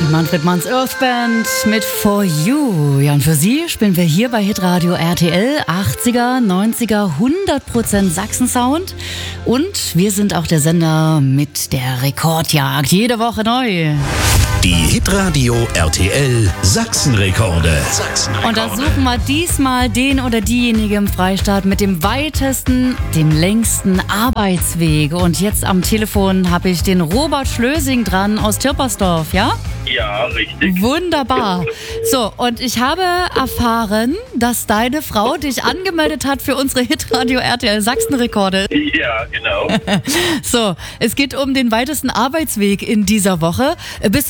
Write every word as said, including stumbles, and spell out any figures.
Manfred Manns Earth Band mit For You. Ja, und für Sie spielen wir hier bei Hitradio R T L achtziger, neunziger, hundert Prozent Sachsen-Sound. Und wir sind auch der Sender mit der Rekordjagd. Jede Woche neu. Die Hitradio R T L Sachsenrekorde. Sachsenrekorde. Und da suchen wir diesmal den oder diejenige im Freistaat mit dem weitesten, dem längsten Arbeitsweg. Und jetzt am Telefon habe ich den Robert Schlösing dran aus Tirpersdorf, ja? Ja, richtig. Wunderbar. So, und ich habe erfahren, dass deine Frau dich angemeldet hat für unsere Hitradio R T L Sachsenrekorde. Ja, genau. So, es geht um den weitesten Arbeitsweg in dieser Woche. Bist